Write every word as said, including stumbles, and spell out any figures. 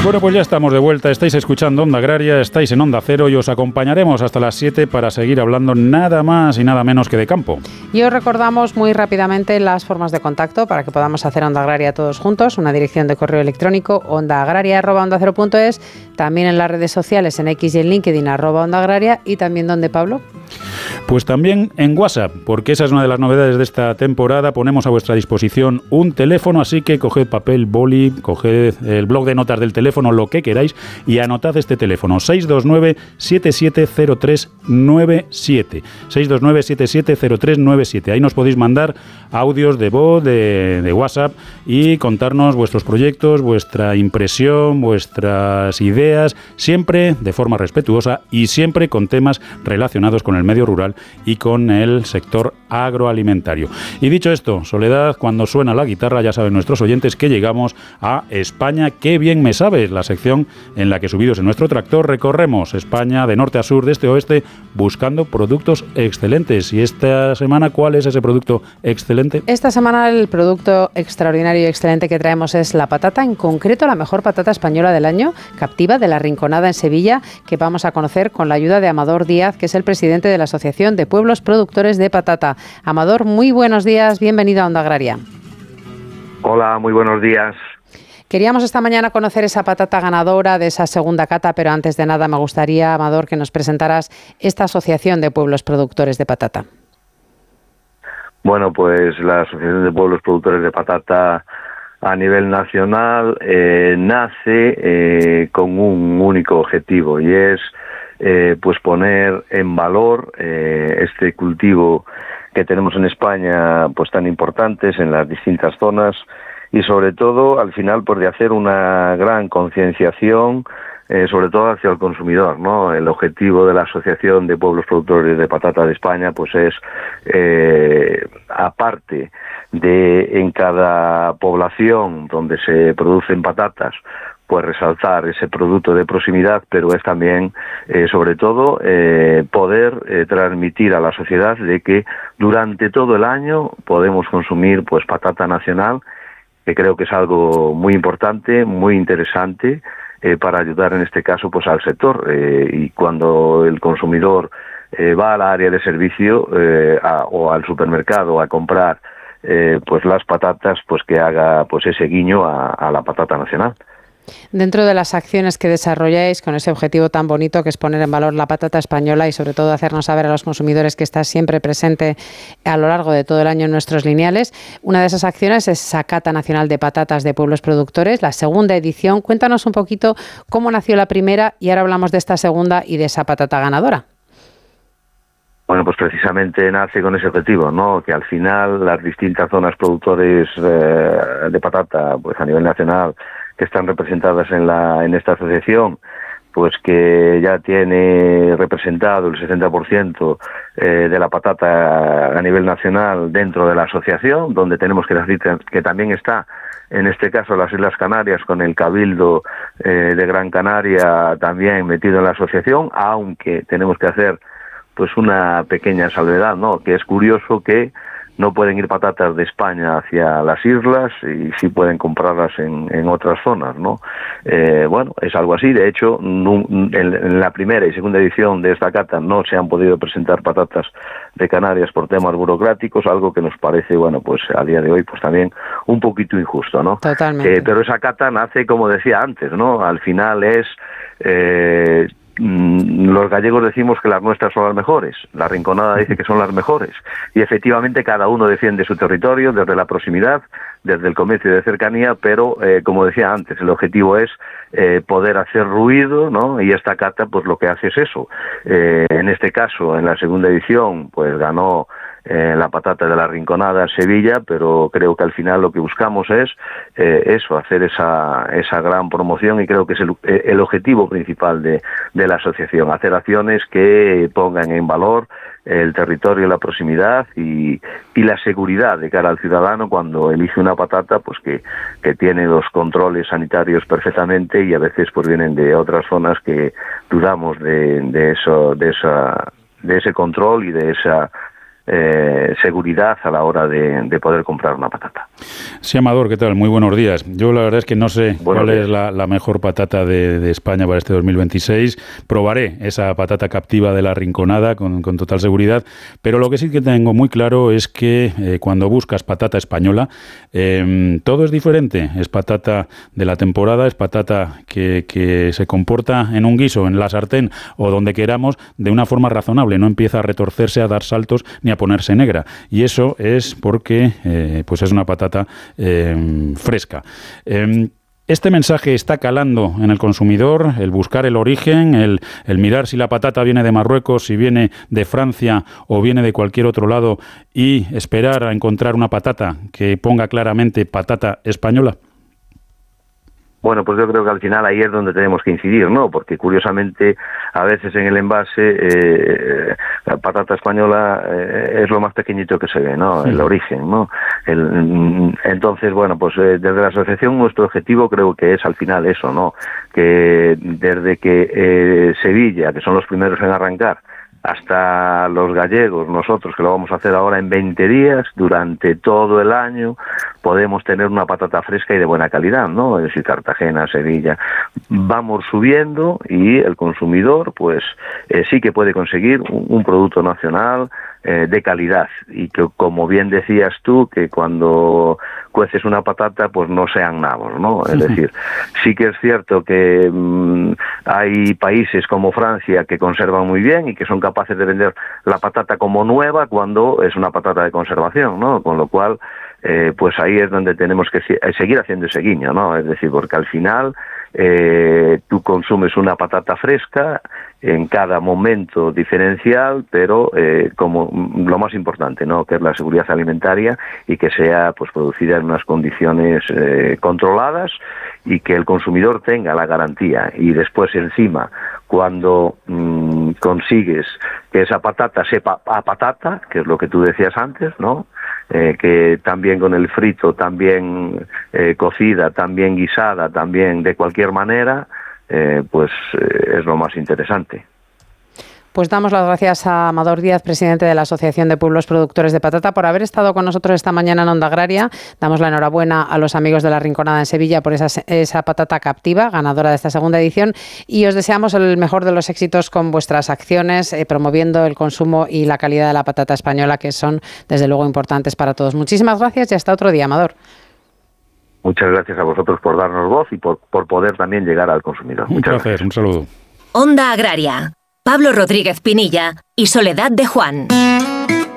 Bueno, pues ya estamos de vuelta. Estáis escuchando Onda Agraria, estáis en Onda Cero y os acompañaremos hasta las siete para seguir hablando nada más y nada menos que de campo. Y os recordamos muy rápidamente las formas de contacto para que podamos hacer Onda Agraria todos juntos. Una dirección de correo electrónico ondaagraria arroba onda cero punto es, también en las redes sociales, en X y en LinkedIn, arroba Onda Agraria, y también donde, Pablo. Pues también en WhatsApp, porque esa es una de las novedades de esta temporada. Ponemos a vuestra disposición un teléfono, así que coged papel, boli, coged el blog de notas del teléfono, lo que queráis, y anotad este teléfono: seis dos nueve, siete siete cero tres nueve siete. seis dos nueve, siete siete cero tres nueve siete. Ahí nos podéis mandar audios de voz, de, de WhatsApp, y contarnos vuestros proyectos, vuestra impresión, vuestras ideas, siempre de forma respetuosa y siempre con temas relacionados con el medio rural y con el sector agroalimentario. Y dicho esto, Soledad, cuando suena la guitarra, ya saben nuestros oyentes que llegamos a España, qué bien me sabes, la sección en la que, subidos en nuestro tractor, recorremos España de norte a sur, de este a oeste, buscando productos excelentes. Y esta semana, ¿cuál es ese producto excelente? Esta semana el producto extraordinario y excelente que traemos es la patata, en concreto la mejor patata española del año, Captiva, de La Rinconada en Sevilla, que vamos a conocer con la ayuda de Amador Díaz, que es el presidente de la Asociación de Pueblos Productores de Patata. Amador, muy buenos días, bienvenido a Onda Agraria. Hola, muy buenos días. Queríamos esta mañana conocer esa patata ganadora de esa segunda cata, pero antes de nada me gustaría, Amador, que nos presentaras esta Asociación de Pueblos Productores de Patata. Bueno, pues la Asociación de Pueblos Productores de Patata a nivel nacional eh, nace eh, con un único objetivo, y es eh, pues poner en valor eh, este cultivo que tenemos en España, pues tan importantes en las distintas zonas, y sobre todo al final pues de hacer una gran concienciación, eh, sobre todo hacia el consumidor, ¿no? El objetivo de la Asociación de Pueblos Productores de Patata de España pues es, eh, aparte de en cada población donde se producen patatas, pues resaltar ese producto de proximidad, pero es también, eh, sobre todo, eh, poder eh, transmitir a la sociedad de que durante todo el año podemos consumir pues patata nacional, que creo que es algo muy importante, muy interesante, eh, para ayudar en este caso pues al sector. Eh, y cuando el consumidor eh, va al área de servicio eh, a, o al supermercado a comprar eh, pues las patatas, pues que haga pues ese guiño a, a la patata nacional. Dentro de las acciones que desarrolláis con ese objetivo tan bonito que es poner en valor la patata española y sobre todo hacernos saber a los consumidores que está siempre presente a lo largo de todo el año en nuestros lineales, una de esas acciones es esa Cata Nacional de Patatas de Pueblos Productores, la segunda edición. Cuéntanos un poquito cómo nació la primera y ahora hablamos de esta segunda y de esa patata ganadora. Bueno, pues precisamente nace con ese objetivo, ¿no? Que al final las distintas zonas productores eh, de patata, pues a nivel nacional, que están representadas en la en esta asociación, pues que ya tiene representado el sesenta por ciento eh, de la patata a nivel nacional dentro de la asociación, donde tenemos que decir que también está, en este caso, las Islas Canarias, con el Cabildo eh, de Gran Canaria también metido en la asociación, aunque tenemos que hacer pues una pequeña salvedad, ¿no? Que es curioso que no pueden ir patatas de España hacia las islas y sí pueden comprarlas en, en otras zonas, ¿no? Eh, bueno, es algo así. De hecho, en, en la primera y segunda edición de esta cata no se han podido presentar patatas de Canarias por temas burocráticos, algo que nos parece, bueno, pues a día de hoy, pues también un poquito injusto, ¿no? Totalmente. Eh, pero esa cata nace, como decía antes, ¿no? Al final es... Eh, los gallegos decimos que las nuestras son las mejores, La Rinconada dice que son las mejores, y efectivamente cada uno defiende su territorio desde la proximidad, desde el comercio de cercanía, pero eh, como decía antes, el objetivo es eh, poder hacer ruido, ¿no? Y esta cata pues lo que hace es eso. Eh, en este caso, en la segunda edición, pues ganó Eh, la patata de La Rinconada Sevilla, pero creo que al final lo que buscamos es eh, eso, hacer esa esa gran promoción, y creo que es el, el objetivo principal de, de la asociación, hacer acciones que pongan en valor el territorio, la proximidad y, y la seguridad de cara al ciudadano cuando elige una patata, pues que, que tiene los controles sanitarios perfectamente, y a veces pues vienen de otras zonas que dudamos de, de eso, de esa de ese control y de esa eh, seguridad a la hora de, de poder comprar una patata. Sí, Amador, ¿qué tal? Muy buenos días. Yo la verdad es que no sé buenos cuál días. es la, la mejor patata de, de España para este dos mil veintiséis. Probaré esa patata captiva de La Rinconada con, con total seguridad, pero lo que sí que tengo muy claro es que eh, cuando buscas patata española, eh, todo es diferente. Es patata de la temporada, es patata que, que se comporta en un guiso, en la sartén o donde queramos, de una forma razonable. No empieza a retorcerse, a dar saltos ni a ponerse negra. Y eso es porque eh, pues es una patata eh, fresca. Eh, Este mensaje está calando en el consumidor, el buscar el origen, el, el mirar si la patata viene de Marruecos, si viene de Francia o viene de cualquier otro lado y esperar a encontrar una patata que ponga claramente patata española. Bueno, pues yo creo que al final ahí es donde tenemos que incidir, ¿no? Porque curiosamente a veces en el envase eh, la patata española eh, es lo más pequeñito que se ve, ¿no? El origen, ¿no? El, entonces, bueno, pues eh, desde la asociación nuestro objetivo creo que es al final eso, ¿no? Que desde que eh, Sevilla, que son los primeros en arrancar, hasta los gallegos, nosotros que lo vamos a hacer ahora en veinte días, durante todo el año, podemos tener una patata fresca y de buena calidad, ¿no? Es decir, Cartagena, Sevilla, vamos subiendo y el consumidor, pues, eh, sí que puede conseguir un, un producto nacional eh, de calidad y que, como bien decías tú, que cuando cueces una patata, pues no sean nabos, ¿no? Es decir, sí que es cierto que mmm, hay países como Francia que conservan muy bien y que son capaces de vender la patata como nueva cuando es una patata de conservación, ¿no? Con lo cual, eh, pues ahí es donde tenemos que seguir haciendo ese guiño, ¿no? Es decir, porque al final eh, tú consumes una patata fresca en cada momento diferencial, pero eh, como lo más importante, ¿no? Que es la seguridad alimentaria y que sea pues producida en unas condiciones eh, controladas y que el consumidor tenga la garantía. Y después encima, cuando mmm, consigues que esa patata sepa a patata, que es lo que tú decías antes, ¿no? Eh, que también con el frito, también eh, cocida, también guisada, también de cualquier manera, eh, pues eh, es lo más interesante. Pues damos las gracias a Amador Díaz, presidente de la Asociación de Pueblos Productores de Patata, por haber estado con nosotros esta mañana en Onda Agraria. Damos la enhorabuena a los amigos de La Rinconada en Sevilla por esa, esa patata captiva, ganadora de esta segunda edición, y os deseamos el mejor de los éxitos con vuestras acciones, eh, promoviendo el consumo y la calidad de la patata española, que son, desde luego, importantes para todos. Muchísimas gracias y hasta otro día, Amador. Muchas gracias a vosotros por darnos voz y por, por poder también llegar al consumidor. Un Muchas placer, gracias. Un saludo. Onda Agraria. Pablo Rodríguez Pinilla y Soledad de Juan.